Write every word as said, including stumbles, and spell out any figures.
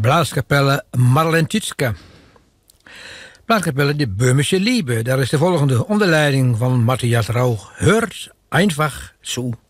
Blaaskapelle Marlentitska. Blaaskapelle de Böhmische Liebe. Daar is de volgende onder leiding van Matthias Rauch. Hört einfach zu.